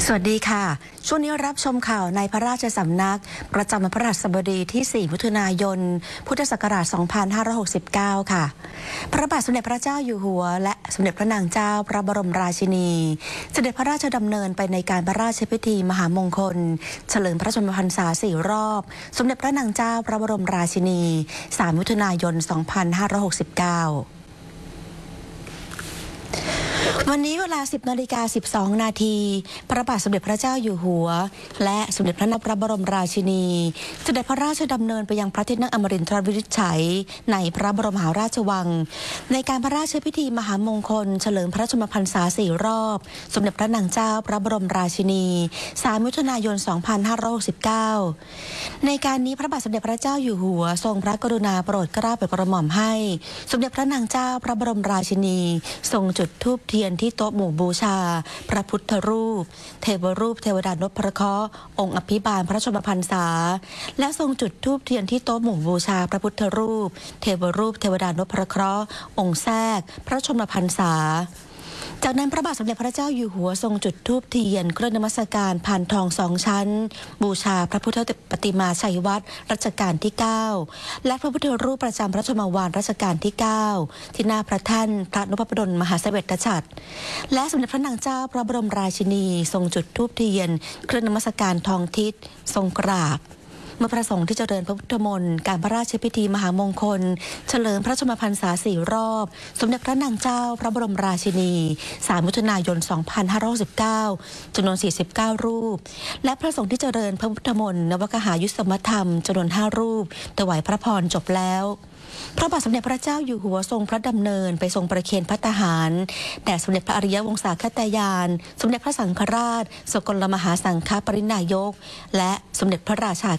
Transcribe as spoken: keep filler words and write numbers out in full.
สวัสดีค่ะช่วงนี้รับชมข่าวในพระราชสำนักประจำวันพฤหัสบดีที่ สี่ มิถุนายน พุทธศักราช สองพันห้าร้อยหกสิบเก้า ค่ะ พระบาทสมเด็จพระเจ้าอยู่หัวและสมเด็จพระนางเจ้าพระบรมราชินีเสด็จพระราชดำเนินไปในการพระราชพิธีมหามงคลเฉลิมพระชนมพรรษา สี่ รอบสมเด็จพระนางเจ้าพระบรมราชินี สาม มิถุนายน สองพันห้าร้อยหกสิบเก้าวันนี้เวลา สิบนาฬิกาสิบสอง นาทีพระบาทสมเด็จพระเจ้าอยู่หัวและสมเด็จพระนางพระบรมราชินีเสด็จพระราชดำเนินไปยังพระที่นั่งอมรินทรวินิจฉัยในพระบรมมหาราชวังในการพระราชพิธีมหามงคลเฉลิมพระชนมพรรษา สี่ รอบสมเด็จพระนางเจ้าพระบรมราชินี สาม มิถุนายน สองพันห้าร้อยหกสิบเก้า ในการนี้พระบาทสมเด็จพระเจ้าอยู่หัวทรงพระกรุณาโปรดเกล้าโปรดกระหม่อมให้สมเด็จพระนางเจ้าพระบรมราชินีทรงจุดธูปเทียนที่โต๊ะหมู่บูชาพระพุทธรูปเทวรูปเทวดานพเคราะห์องค์อภิบาลพระชนมพรรษาและทรงจุดธูปเทียนที่โต๊ะหมู่บูชาพระพุทธรูปเทวรูปเทวดานพเคราะห์องค์แทรกพระชนมพรรษาจากนั้นพระบาทสมเด็จพระเจ้าอยู่หัวทรงจุดธูปเทียนเครื่องนมัสการพานทองสองชั้นบูชาพระพุทธปฏิมาชัยวัตรรัชกาลที่ เก้าและพระพุทธรูปประจำพระชนมวาลรัชกาลที่ เก้าที่หน้าพระแท่นพระนพดลมหาเสวตฉัตรและสมเด็จพระนางเจ้าพระบรมราชินีทรงจุดธูปเทียนเครื่องนมัสการทองทิศทรงกราบเมื่อพระสงฆ์ที่เจริญพระพุทธมนต์การพระราชพิธีมหามงคลเฉลิมพระชนมพรรษา สี่ รอบสมเด็จพระนางเจ้าพระบรมราชินี สาม มิถุนายน สองพันห้าร้อยหกสิบเก้า จำนวน สี่สิบเก้า รูปและพระสงฆ์ที่เจริญพระพุทธมนต์นวกหายุสมธรรมจำนวน ห้า รูปถวายพระพรจบแล้วพระบาทสมเด็จพระเจ้าอยู่หัวทรงพระดำเนินไปทรงประเคนพระทหารแด่สมเด็จพระอริยวงศาคตายานสมเด็จพระสังฆราชสกลมหาสังฆปรินายกและสมเด็จพระราชา